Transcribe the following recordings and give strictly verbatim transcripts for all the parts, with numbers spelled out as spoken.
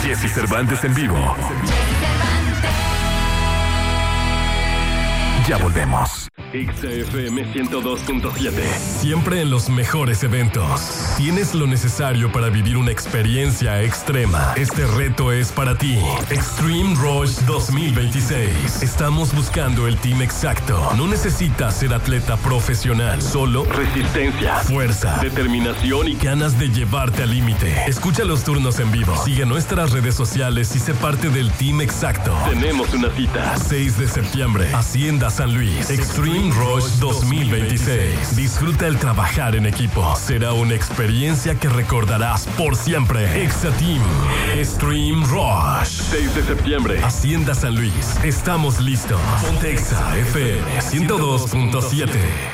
Jesse Cervantes en vivo. Ya volvemos. X F M ciento dos punto siete. Siempre en los mejores eventos. Tienes lo necesario para vivir una experiencia extrema. Este reto es para ti. Extreme Rush dos mil veintiséis. Estamos buscando el team exacto. No necesitas ser atleta profesional. Solo resistencia, fuerza, determinación y ganas de llevarte al límite. Escucha los turnos en vivo. Sigue nuestras redes sociales y sé parte del team exacto. Tenemos una cita. seis de septiembre. Hacienda San Luis. Extreme Rush dos mil veintiséis. Disfruta el trabajar en equipo. Será una experiencia que recordarás por siempre. Exateam Extreme Rush. seis de septiembre. Hacienda San Luis. Estamos listos. Ponte Exa F M ciento dos punto siete.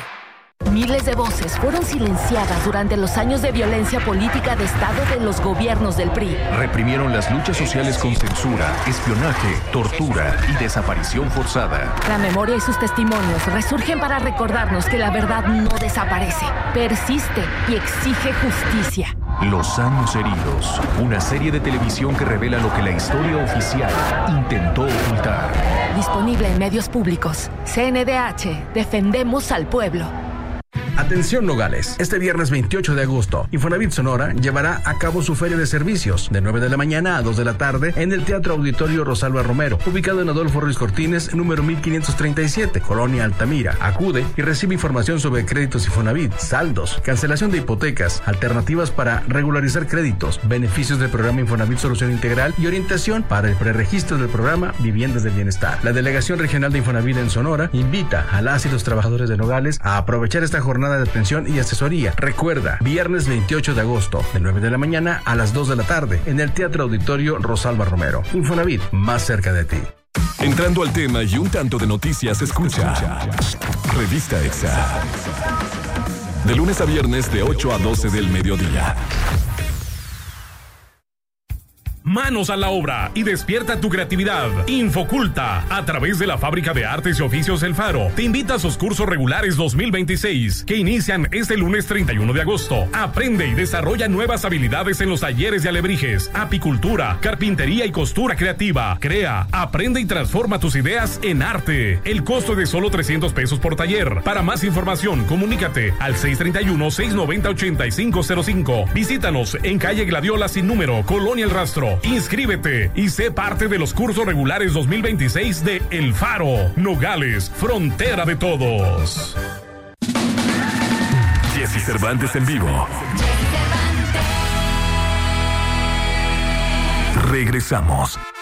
Miles de voces fueron silenciadas durante los años de violencia política de Estado de los gobiernos del P R I. Reprimieron las luchas sociales con censura, espionaje, tortura y desaparición forzada. La memoria y sus testimonios resurgen para recordarnos que la verdad no desaparece, persiste y exige justicia. Los años heridos, una serie de televisión que revela lo que la historia oficial intentó ocultar. Disponible en medios públicos. C N D H, defendemos al pueblo. Atención Nogales, este viernes veintiocho de agosto, Infonavit Sonora llevará a cabo su feria de servicios de nueve de la mañana a dos de la tarde en el Teatro Auditorio Rosalba Romero, ubicado en Adolfo Ruiz Cortines, número mil quinientos treinta y siete, Colonia Altamira. Acude y recibe información sobre créditos Infonavit, saldos, cancelación de hipotecas, alternativas para regularizar créditos, beneficios del programa Infonavit Solución Integral y orientación para el preregistro del programa Viviendas del Bienestar. La Delegación Regional de Infonavit en Sonora invita a las y los trabajadores de Nogales a aprovechar esta jornada de atención y asesoría. Recuerda, viernes veintiocho de agosto, de nueve de la mañana a las dos de la tarde, en el Teatro Auditorio Rosalba Romero. Infonavit, más cerca de ti. Entrando al tema y un tanto de noticias, escucha Revista Exa. De lunes a viernes de ocho a doce del mediodía. Manos a la obra y despierta tu creatividad. Infoculta, a través de la Fábrica de Artes y Oficios El Faro, te invita a sus cursos regulares dos mil veintiséis, que inician este lunes treinta y uno de agosto. Aprende y desarrolla nuevas habilidades en los talleres de alebrijes, apicultura, carpintería y costura creativa. Crea, aprende y transforma tus ideas en arte. El costo es de solo trescientos pesos por taller. Para más información, comunícate al seis tres uno, seis nueve cero, ocho cinco cero cinco. Visítanos en calle Gladiola sin número, Colonia El Rastro. Inscríbete y sé parte de los cursos regulares dos mil veintiséis de El Faro. Nogales, frontera de todos. Jesse Cervantes en vivo. Regresamos.